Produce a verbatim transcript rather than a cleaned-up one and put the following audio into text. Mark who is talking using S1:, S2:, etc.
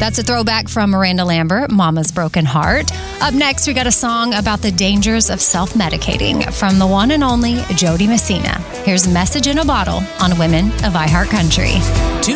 S1: That's a throwback from Miranda Lambert, Mama's Broken Heart. Up next, we got a song about the dangers of self-medicating from the one and only Jody Messina. Here's Message in a Bottle on Women of iHeart Country.
S2: Two